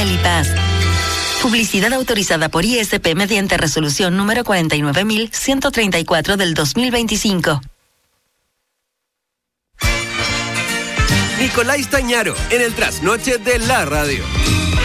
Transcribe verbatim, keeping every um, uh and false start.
Melipaz. Publicidad autorizada por I S P mediante resolución número cuarenta y nueve mil ciento treinta y cuatro del dos mil veinticinco. Nicolás Tañaro, en el trasnoche de la radio.